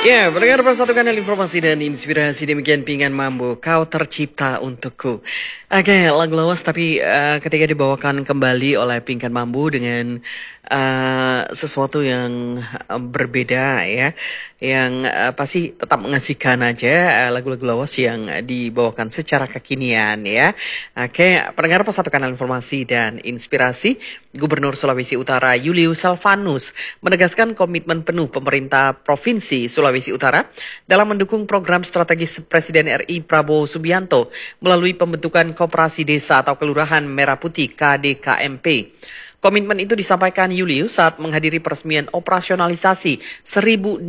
Ya, pendengar persatu kanal informasi dan inspirasi demikian Pinggan Mambo, kau tercipta untukku. Oke, lagu lawas tapi ketika dibawakan kembali oleh Pinggan Mambo dengan sesuatu yang berbeda ya, yang pasti tetap mengasihkan aja lagu-lagu lawas yang dibawakan secara kekinian ya. Oke, pendengar persatu kanal informasi dan inspirasi, Gubernur Sulawesi Utara Julius Salvanus menegaskan komitmen penuh pemerintah Provinsi Sulawesi Utara dalam mendukung program strategis Presiden RI Prabowo Subianto melalui pembentukan Koperasi Desa atau Kelurahan Merah Putih KDKMP. Komitmen itu disampaikan Julius saat menghadiri peresmian operasionalisasi 1061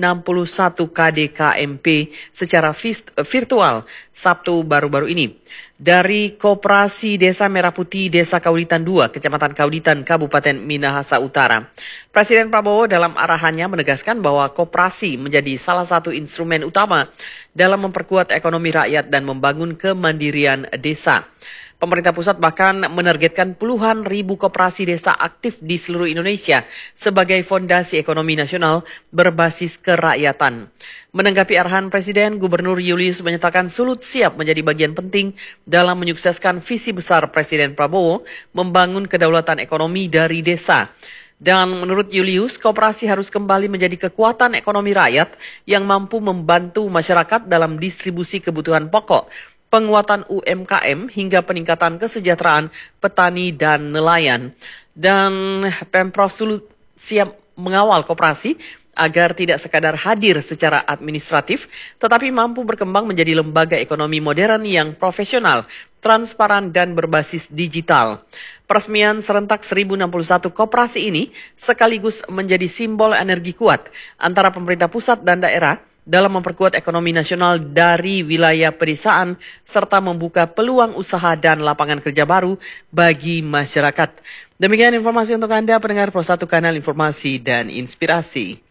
KDKMP secara virtual Sabtu baru-baru ini. Dari Koperasi Desa Merah Putih Desa Kauditan 2, Kecamatan Kauditan, Kabupaten Minahasa Utara. Presiden Prabowo dalam arahannya menegaskan bahwa koperasi menjadi salah satu instrumen utama dalam memperkuat ekonomi rakyat dan membangun kemandirian desa. Pemerintah pusat bahkan menargetkan puluhan ribu koperasi desa aktif di seluruh Indonesia sebagai fondasi ekonomi nasional berbasis kerakyatan. Menanggapi arahan Presiden, Gubernur Julius menyatakan Sulut siap menjadi bagian penting dalam menyukseskan visi besar Presiden Prabowo membangun kedaulatan ekonomi dari desa. Dan menurut Julius, koperasi harus kembali menjadi kekuatan ekonomi rakyat yang mampu membantu masyarakat dalam distribusi kebutuhan pokok, penguatan UMKM hingga peningkatan kesejahteraan petani dan nelayan. Dan Pemprov Sulut siap mengawal koperasi agar tidak sekadar hadir secara administratif, tetapi mampu berkembang menjadi lembaga ekonomi modern yang profesional, transparan, dan berbasis digital. Peresmian serentak 1061 koperasi ini sekaligus menjadi simbol energi kuat antara pemerintah pusat dan daerah dalam memperkuat ekonomi nasional dari wilayah pedesaan serta membuka peluang usaha dan lapangan kerja baru bagi masyarakat. Demikian informasi untuk Anda pendengar Pro 1 Kanal Informasi dan Inspirasi.